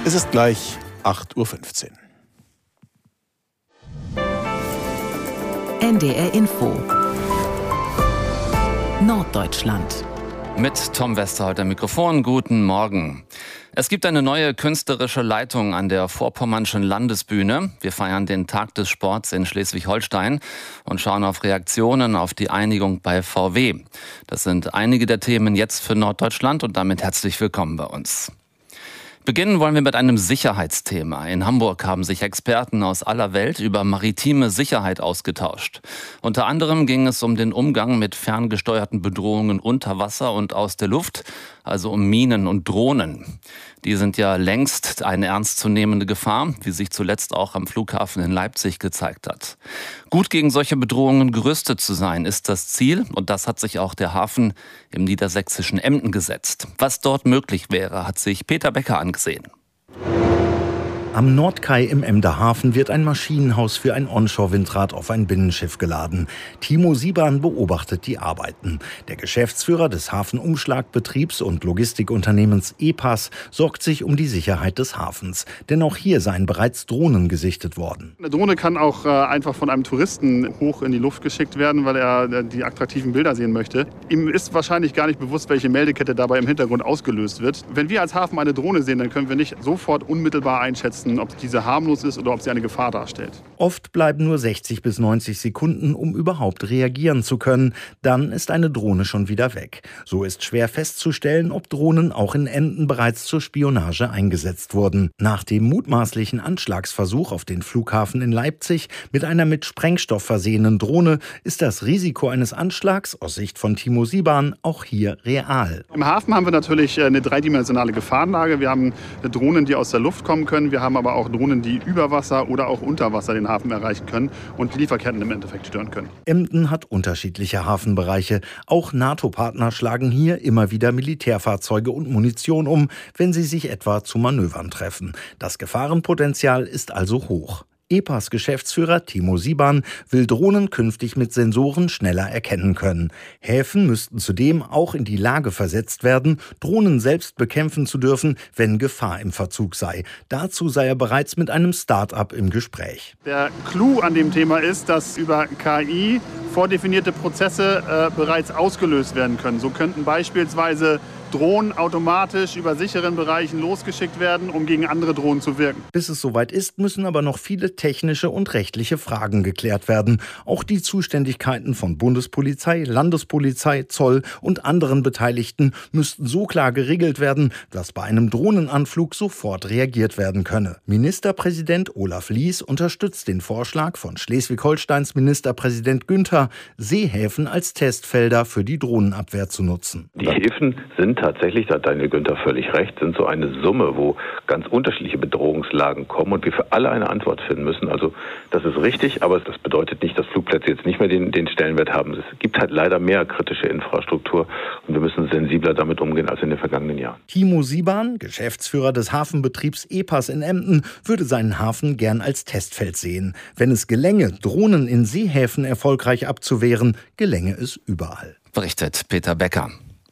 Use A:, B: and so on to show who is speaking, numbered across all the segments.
A: Es ist gleich 8:15 Uhr.
B: NDR Info Norddeutschland.
C: Mit Tom Westerholt am Mikrofon. Guten Morgen. Es gibt eine neue künstlerische Leitung an der Vorpommernschen Landesbühne. Wir feiern den Tag des Sports in Schleswig-Holstein und schauen auf Reaktionen auf die Einigung bei VW. Das sind einige der Themen jetzt für Norddeutschland und damit herzlich willkommen bei uns. Beginnen wollen wir mit einem Sicherheitsthema. In Hamburg haben sich Experten aus aller Welt über maritime Sicherheit ausgetauscht. Unter anderem ging es um den Umgang mit ferngesteuerten Bedrohungen unter Wasser und aus der Luft, also um Minen und Drohnen. Die sind ja längst eine ernstzunehmende Gefahr, wie sich zuletzt auch am Flughafen in Leipzig gezeigt hat. Gut gegen solche Bedrohungen gerüstet zu sein, ist das Ziel. Und das hat sich auch der Hafen im niedersächsischen Emden gesetzt. Was dort möglich wäre, hat sich Peter Becker angesehen.
D: Am Nordkai im Emder Hafen wird ein Maschinenhaus für ein Onshore-Windrad auf ein Binnenschiff geladen. Timo Sieban beobachtet die Arbeiten. Der Geschäftsführer des Hafenumschlagbetriebs und Logistikunternehmens EPAS sorgt sich um die Sicherheit des Hafens. Denn auch hier seien bereits Drohnen gesichtet worden.
E: Eine Drohne kann auch einfach von einem Touristen hoch in die Luft geschickt werden, weil er die attraktiven Bilder sehen möchte. Ihm ist wahrscheinlich gar nicht bewusst, welche Meldekette dabei im Hintergrund ausgelöst wird. Wenn wir als Hafen eine Drohne sehen, dann können wir nicht sofort unmittelbar einschätzen, ob diese harmlos ist oder ob sie eine Gefahr darstellt.
D: Oft bleiben nur 60 bis 90 Sekunden, um überhaupt reagieren zu können. Dann ist eine Drohne schon wieder weg. So ist schwer festzustellen, ob Drohnen auch in Emden bereits zur Spionage eingesetzt wurden. Nach dem mutmaßlichen Anschlagsversuch auf den Flughafen in Leipzig mit einer mit Sprengstoff versehenen Drohne ist das Risiko eines Anschlags aus Sicht von Timo Sieban auch hier real.
E: Im Hafen haben wir natürlich eine dreidimensionale Gefahrenlage. Wir haben Drohnen, die aus der Luft kommen können. Wir haben aber auch Drohnen, die über Wasser oder auch unter Wasser den Hafen erreichen können und die Lieferketten im Endeffekt stören können.
D: Emden hat unterschiedliche Hafenbereiche. Auch NATO-Partner schlagen hier immer wieder Militärfahrzeuge und Munition um, wenn sie sich etwa zu Manövern treffen. Das Gefahrenpotenzial ist also hoch. EPAS-Geschäftsführer Timo Sieban will Drohnen künftig mit Sensoren schneller erkennen können. Häfen müssten zudem auch in die Lage versetzt werden, Drohnen selbst bekämpfen zu dürfen, wenn Gefahr im Verzug sei. Dazu sei er bereits mit einem Start-up im Gespräch.
E: Der Clou an dem Thema ist, dass über KI vordefinierte Prozesse bereits ausgelöst werden können. So könnten beispielsweise Drohnen automatisch über sicheren Bereichen losgeschickt werden, um gegen andere Drohnen zu wirken.
D: Bis es soweit ist, müssen aber noch viele technische und rechtliche Fragen geklärt werden. Auch die Zuständigkeiten von Bundespolizei, Landespolizei, Zoll und anderen Beteiligten müssten so klar geregelt werden, dass bei einem Drohnenanflug sofort reagiert werden könne. Ministerpräsident Olaf Lies unterstützt den Vorschlag von Schleswig-Holsteins Ministerpräsident Günther, Seehäfen als Testfelder für die Drohnenabwehr zu nutzen.
F: Die Häfen sind tatsächlich, da hat Daniel Günther völlig recht, sind so eine Summe, wo ganz unterschiedliche Bedrohungslagen kommen und wir für alle eine Antwort finden müssen. Also das ist richtig, aber das bedeutet nicht, dass Flugplätze jetzt nicht mehr den Stellenwert haben. Es gibt halt leider mehr kritische Infrastruktur und wir müssen sensibler damit umgehen als in den vergangenen Jahren.
D: Timo Sieban, Geschäftsführer des Hafenbetriebs EPAS in Emden, würde seinen Hafen gern als Testfeld sehen. Wenn es gelänge, Drohnen in Seehäfen erfolgreich abzuwehren, gelänge es überall.
C: Berichtet Peter Becker.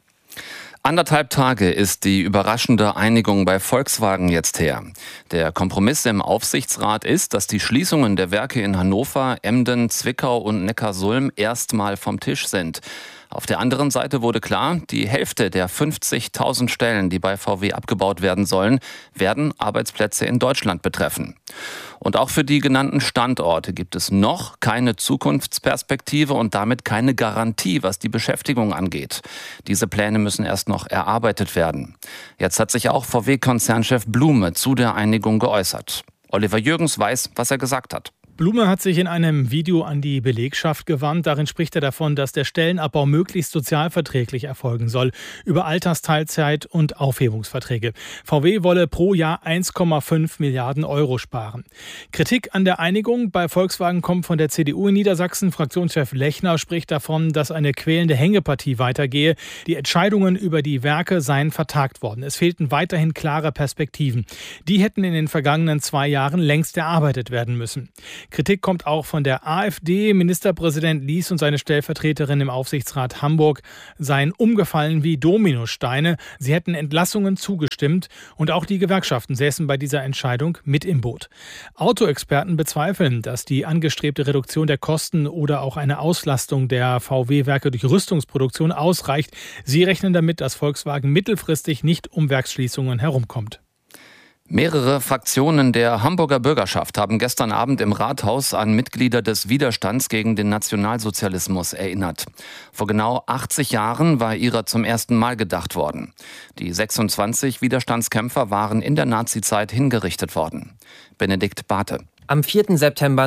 C: 1,5 Tage ist die überraschende Einigung bei Volkswagen jetzt her. Der Kompromiss im Aufsichtsrat ist, dass die Schließungen der Werke in Hannover, Emden, Zwickau und Neckarsulm erstmal vom Tisch sind. Auf der anderen Seite wurde klar, die Hälfte der 50.000 Stellen, die bei VW abgebaut werden sollen, werden Arbeitsplätze in Deutschland betreffen. Und auch für die genannten Standorte gibt es noch keine Zukunftsperspektive und damit keine Garantie, was die Beschäftigung angeht. Diese Pläne müssen erst noch erarbeitet werden. Jetzt hat sich auch VW-Konzernchef Blume zu der Einigung geäußert. Oliver Jürgens weiß, was er gesagt hat.
G: Blume hat sich in einem Video an die Belegschaft gewandt. Darin spricht er davon, dass der Stellenabbau möglichst sozialverträglich erfolgen soll, über Altersteilzeit und Aufhebungsverträge. VW wolle pro Jahr 1,5 Milliarden Euro sparen. Kritik an der Einigung bei Volkswagen kommt von der CDU in Niedersachsen. Fraktionschef Lechner spricht davon, dass eine quälende Hängepartie weitergehe. Die Entscheidungen über die Werke seien vertagt worden. Es fehlten weiterhin klare Perspektiven. Die hätten in den vergangenen 2 Jahren längst erarbeitet werden müssen. Kritik kommt auch von der AfD. Ministerpräsident Lies und seine Stellvertreterin im Aufsichtsrat Hamburg seien umgefallen wie Dominosteine. Sie hätten Entlassungen zugestimmt und auch die Gewerkschaften säßen bei dieser Entscheidung mit im Boot. Autoexperten bezweifeln, dass die angestrebte Reduktion der Kosten oder auch eine Auslastung der VW-Werke durch Rüstungsproduktion ausreicht. Sie rechnen damit, dass Volkswagen mittelfristig nicht um Werksschließungen herumkommt.
C: Mehrere Fraktionen der Hamburger Bürgerschaft haben gestern Abend im Rathaus an Mitglieder des Widerstands gegen den Nationalsozialismus erinnert. Vor genau 80 Jahren war ihrer zum ersten Mal gedacht worden. Die 26 Widerstandskämpfer waren in der Nazizeit hingerichtet worden. Benedikt Barthe.
B: Am 4. September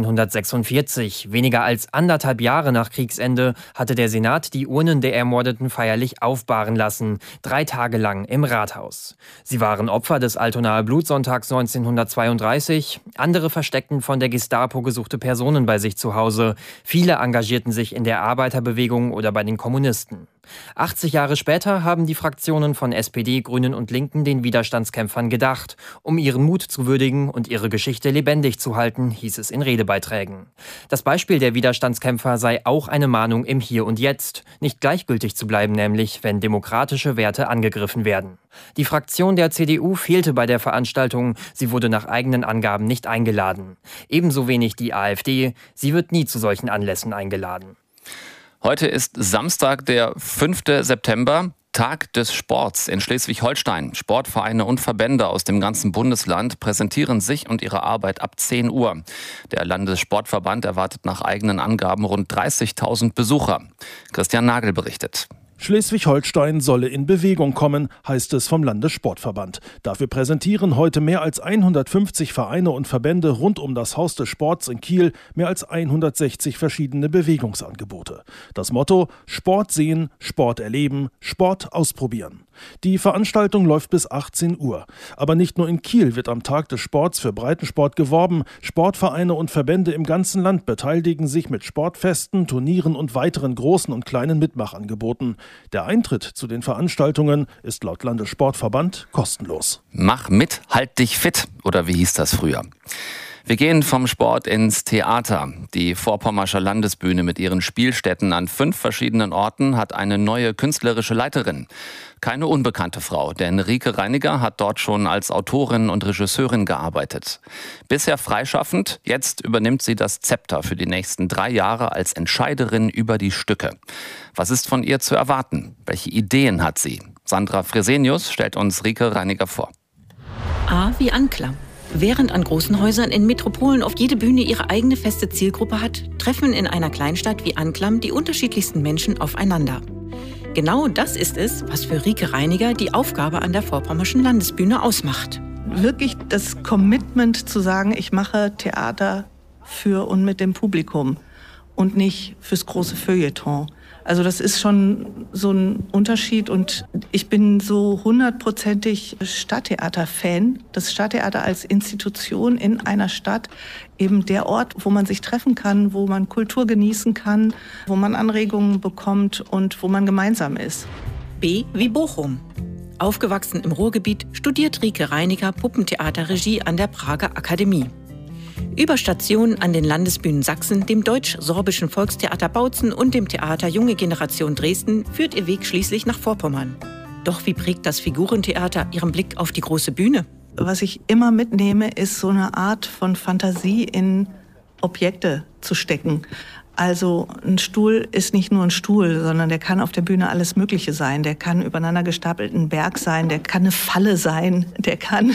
B: 1946, weniger als 1,5 Jahre nach Kriegsende, hatte der Senat die Urnen der Ermordeten feierlich aufbahren lassen, 3 Tage lang im Rathaus. Sie waren Opfer des Altonaer Blutsonntags 1932, andere versteckten von der Gestapo gesuchte Personen bei sich zu Hause, viele engagierten sich in der Arbeiterbewegung oder bei den Kommunisten. 80 Jahre später haben die Fraktionen von SPD, Grünen und Linken den Widerstandskämpfern gedacht, um ihren Mut zu würdigen und ihre Geschichte lebendig zu halten, hieß es in Redebeiträgen. Das Beispiel der Widerstandskämpfer sei auch eine Mahnung im Hier und Jetzt, nicht gleichgültig zu bleiben, nämlich wenn demokratische Werte angegriffen werden. Die Fraktion der CDU fehlte bei der Veranstaltung, sie wurde nach eigenen Angaben nicht eingeladen. Ebenso wenig die AfD, sie wird nie zu solchen Anlässen eingeladen.
C: Heute ist Samstag, der 5. September, Tag des Sports in Schleswig-Holstein. Sportvereine und Verbände aus dem ganzen Bundesland präsentieren sich und ihre Arbeit ab 10 Uhr. Der Landessportverband erwartet nach eigenen Angaben rund 30.000 Besucher. Christian Nagel berichtet.
A: Schleswig-Holstein solle in Bewegung kommen, heißt es vom Landessportverband. Dafür präsentieren heute mehr als 150 Vereine und Verbände rund um das Haus des Sports in Kiel mehr als 160 verschiedene Bewegungsangebote. Das Motto: Sport sehen, Sport erleben, Sport ausprobieren. Die Veranstaltung läuft bis 18 Uhr. Aber nicht nur in Kiel wird am Tag des Sports für Breitensport geworben. Sportvereine und Verbände im ganzen Land beteiligen sich mit Sportfesten, Turnieren und weiteren großen und kleinen Mitmachangeboten. Der Eintritt zu den Veranstaltungen ist laut Landessportverband kostenlos.
C: Mach mit, halt dich fit, oder wie hieß das früher? Wir gehen vom Sport ins Theater. Die Vorpommersche Landesbühne mit ihren Spielstätten an 5 verschiedenen Orten hat eine neue künstlerische Leiterin. Keine unbekannte Frau, denn Rike Reiniger hat dort schon als Autorin und Regisseurin gearbeitet. Bisher freischaffend, jetzt übernimmt sie das Zepter für die nächsten 3 Jahre als Entscheiderin über die Stücke. Was ist von ihr zu erwarten? Welche Ideen hat sie? Sandra Fresenius stellt uns Rike Reiniger vor.
H: A wie Anklam. Während an großen Häusern in Metropolen oft jede Bühne ihre eigene feste Zielgruppe hat, treffen in einer Kleinstadt wie Anklam die unterschiedlichsten Menschen aufeinander. Genau das ist es, was für Rike Reiniger die Aufgabe an der Vorpommerschen Landesbühne ausmacht.
I: Wirklich das Commitment zu sagen, ich mache Theater für und mit dem Publikum und nicht fürs große Feuilleton. Also das ist schon so ein Unterschied und ich bin so 100%ig Stadttheater-Fan. Das Stadttheater als Institution in einer Stadt, eben der Ort, wo man sich treffen kann, wo man Kultur genießen kann, wo man Anregungen bekommt und wo man gemeinsam ist.
H: B wie Bochum. Aufgewachsen im Ruhrgebiet studiert Rike Reiniger Puppentheaterregie an der Prager Akademie. Über Stationen an den Landesbühnen Sachsen, dem Deutsch-Sorbischen Volkstheater Bautzen und dem Theater Junge Generation Dresden führt ihr Weg schließlich nach Vorpommern. Doch wie prägt das Figurentheater ihren Blick auf die große Bühne?
I: Was ich immer mitnehme, ist so eine Art von Fantasie in Objekte zu stecken. Also ein Stuhl ist nicht nur ein Stuhl, sondern der kann auf der Bühne alles Mögliche sein. Der kann übereinander gestapelt ein Berg sein, der kann eine Falle sein, der kann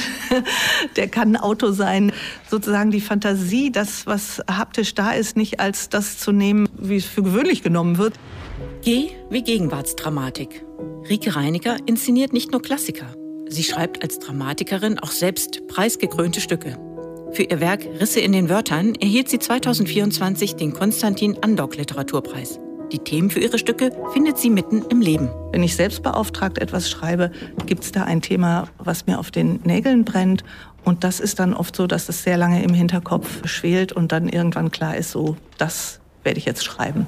I: ein Auto sein. Sozusagen die Fantasie, das, was haptisch da ist, nicht als das zu nehmen, wie es für gewöhnlich genommen wird.
H: G wie Gegenwartsdramatik. Rike Reiniger inszeniert nicht nur Klassiker. Sie schreibt als Dramatikerin auch selbst preisgekrönte Stücke. Für ihr Werk Risse in den Wörtern erhielt sie 2024 den Konstantin-Andok-Literaturpreis. Die Themen für ihre Stücke findet sie mitten im Leben.
I: Wenn ich selbst beauftragt etwas schreibe, gibt es da ein Thema, was mir auf den Nägeln brennt. Und das ist dann oft so, dass es sehr lange im Hinterkopf schwelt und dann irgendwann klar ist, so, das werde ich jetzt schreiben.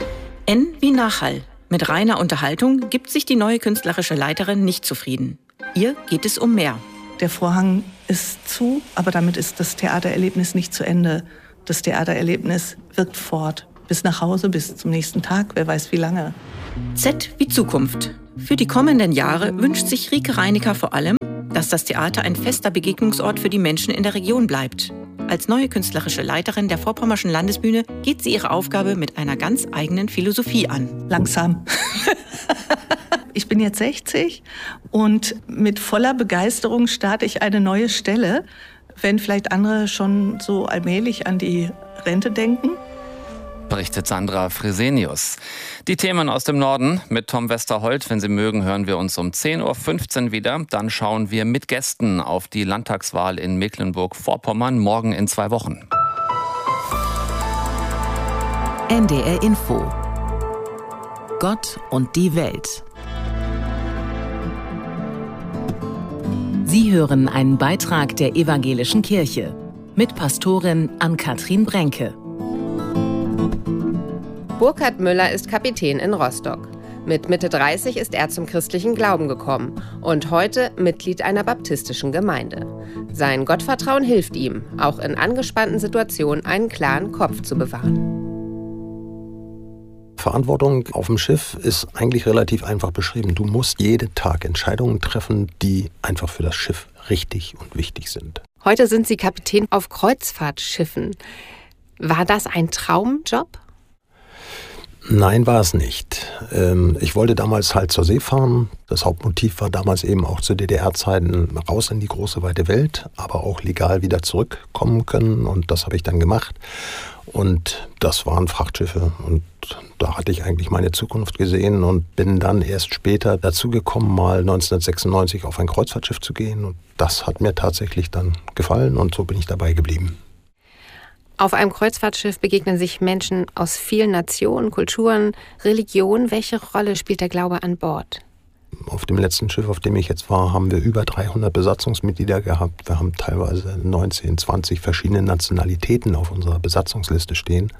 H: N wie Nachhall. Mit reiner Unterhaltung gibt sich die neue künstlerische Leiterin nicht zufrieden. Ihr geht es um mehr.
I: Der Vorhang ist zu, aber damit ist das Theatererlebnis nicht zu Ende. das Theatererlebnis wirkt fort. Bis nach Hause, bis zum nächsten Tag, wer weiß wie lange.
H: Z wie Zukunft. Für die kommenden Jahre wünscht sich Rieke Reinecker vor allem, dass das Theater ein fester Begegnungsort für die Menschen in der Region bleibt. Als neue künstlerische Leiterin der Vorpommerschen Landesbühne geht sie ihre Aufgabe mit einer ganz eigenen Philosophie an.
I: Langsam. Ich bin jetzt 60 und mit voller Begeisterung starte ich eine neue Stelle, wenn vielleicht andere schon so allmählich an die Rente denken.
C: Berichtet Sandra Fresenius. Die Themen aus dem Norden mit Tom Westerholt. Wenn Sie mögen, hören wir uns um 10.15 Uhr wieder. Dann schauen wir mit Gästen auf die Landtagswahl in Mecklenburg-Vorpommern morgen in 2 Wochen.
J: NDR Info. Gott und die Welt. Sie hören einen Beitrag der Evangelischen Kirche mit Pastorin Ann-Kathrin Brenke.
K: Burkhard Müller ist Kapitän in Rostock. Mit Mitte 30 ist er zum christlichen Glauben gekommen und heute Mitglied einer baptistischen Gemeinde. Sein Gottvertrauen hilft ihm, auch in angespannten Situationen einen klaren Kopf zu bewahren.
L: Verantwortung auf dem Schiff ist eigentlich relativ einfach beschrieben. Du musst jeden Tag Entscheidungen treffen, die einfach für das Schiff richtig und wichtig sind.
K: Heute sind Sie Kapitän auf Kreuzfahrtschiffen. War das ein Traumjob?
L: Nein, war es nicht. Ich wollte damals halt zur See fahren. Das Hauptmotiv war damals eben auch zu DDR-Zeiten raus in die große weite Welt, aber auch legal wieder zurückkommen können. Und das habe ich dann gemacht. Und das waren Frachtschiffe. Und da hatte ich eigentlich meine Zukunft gesehen und bin dann erst später dazu gekommen, mal 1996 auf ein Kreuzfahrtschiff zu gehen. Und das hat mir tatsächlich dann gefallen und so bin ich dabei geblieben.
K: Auf einem Kreuzfahrtschiff begegnen sich Menschen aus vielen Nationen, Kulturen, Religionen. Welche Rolle spielt der Glaube an Bord?
L: Auf dem letzten Schiff, auf dem ich jetzt war, haben wir über 300 Besatzungsmitglieder gehabt. Wir haben teilweise 19, 20 verschiedene Nationalitäten auf unserer Besatzungsliste stehen.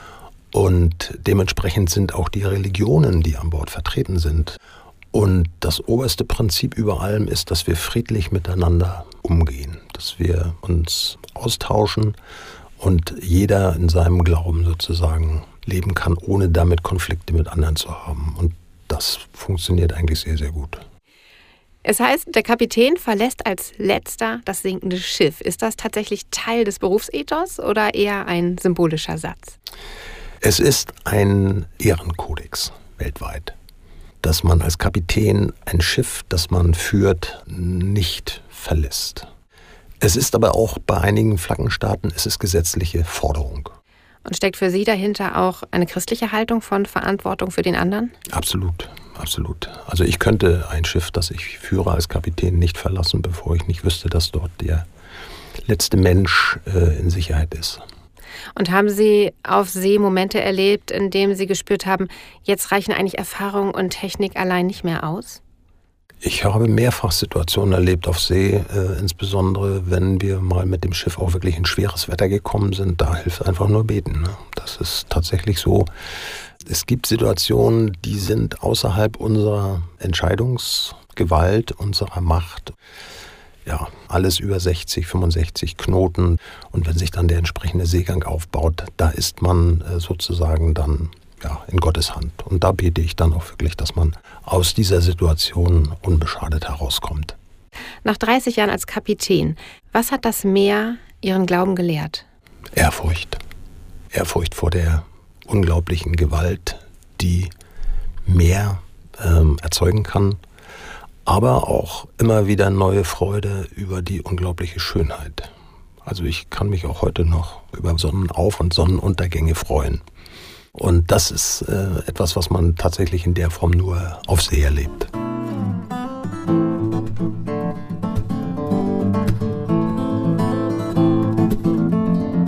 L: Und dementsprechend sind auch die Religionen, die an Bord vertreten sind. Und das oberste Prinzip über allem ist, dass wir friedlich miteinander umgehen, dass wir uns austauschen und jeder in seinem Glauben sozusagen leben kann, ohne damit Konflikte mit anderen zu haben. Und das funktioniert eigentlich sehr, sehr gut.
K: Es heißt, der Kapitän verlässt als letzter das sinkende Schiff. Ist das tatsächlich Teil des Berufsethos oder eher ein symbolischer Satz?
L: Es ist ein Ehrenkodex weltweit, dass man als Kapitän ein Schiff, das man führt, nicht verlässt. Es ist aber auch bei einigen Flaggenstaaten, es ist gesetzliche Forderung.
K: Und steckt für Sie dahinter auch eine christliche Haltung von Verantwortung für den anderen?
L: Absolut, absolut. Also ich könnte ein Schiff, das ich führe als Kapitän, nicht verlassen, bevor ich nicht wüsste, dass dort der letzte Mensch in Sicherheit ist.
K: Und haben Sie auf See Momente erlebt, in denen Sie gespürt haben, jetzt reichen eigentlich Erfahrung und Technik allein nicht mehr aus?
L: Ich habe mehrfach Situationen erlebt auf See, insbesondere wenn wir mal mit dem Schiff auch wirklich in schweres Wetter gekommen sind. Da hilft einfach nur beten. Ne? Das ist tatsächlich so. Es gibt Situationen, die sind außerhalb unserer Entscheidungsgewalt, unserer Macht. Ja, alles über 60, 65 Knoten. Und wenn sich dann der entsprechende Seegang aufbaut, da ist man sozusagen dann in Gottes Hand. Und da bete ich dann auch wirklich, dass man aus dieser Situation unbeschadet herauskommt.
K: Nach 30 Jahren als Kapitän, was hat das Meer Ihren Glauben gelehrt?
L: Ehrfurcht. Ehrfurcht vor der unglaublichen Gewalt, die Meer erzeugen kann, aber auch immer wieder neue Freude über die unglaubliche Schönheit. Also ich kann mich auch heute noch über Sonnenauf- und Sonnenuntergänge freuen. Und das ist etwas, was man tatsächlich in der Form nur auf See erlebt.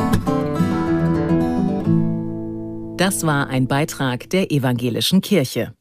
J: Das war ein Beitrag der Evangelischen Kirche.